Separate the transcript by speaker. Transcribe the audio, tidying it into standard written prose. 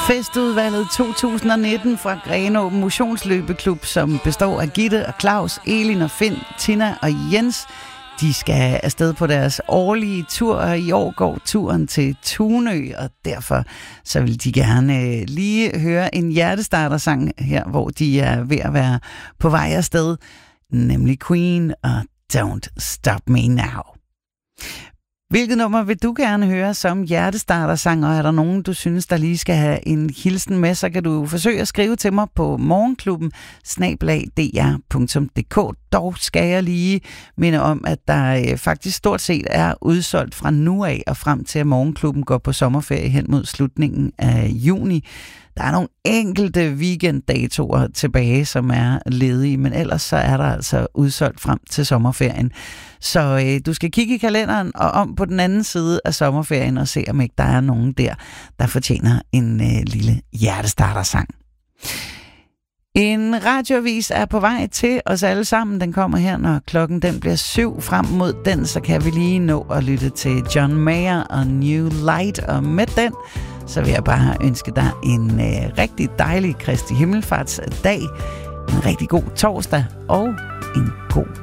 Speaker 1: Festudvalget 2019 fra Grenaa Motionsløbeklub, som består af Gitte og Claus, Elin og Finn, Tina og Jens. De skal afsted på deres årlige tur, og i år går turen til Tunø, og derfor så vil de gerne lige høre en hjertestartersang her, hvor de er ved at være på vej afsted, nemlig Queen og Don't Stop Me Now. Hvilket nummer vil du gerne høre som hjertestartersang, og er der nogen, du synes, der lige skal have en hilsen med, så kan du forsøge at skrive til mig på morgenklubben@dr.dk. Dog skal jeg lige minde om, at der faktisk stort set er udsolgt fra nu af og frem til, at Morgenklubben går på sommerferie hen mod slutningen af juni. Der er nogle enkelte weekenddatoer tilbage, som er ledige, men ellers så er der altså udsolgt frem til sommerferien. Så du skal kigge i kalenderen og om på den anden side af sommerferien og se, om ikke der er nogen der fortjener en lille hjertestartersang. En radioavis er på vej til os alle sammen. Den kommer her, når klokken den bliver 7. Frem mod den, så kan vi lige nå at lytte til John Mayer og New Light. Og med den, så vil jeg bare ønske dig en rigtig dejlig Kristi Himmelfartsdag, en rigtig god torsdag og en god